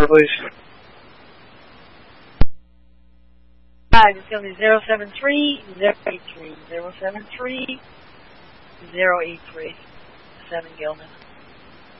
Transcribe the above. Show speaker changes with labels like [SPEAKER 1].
[SPEAKER 1] please.
[SPEAKER 2] It's going to be 073-083. 073-083. 7 Gilman.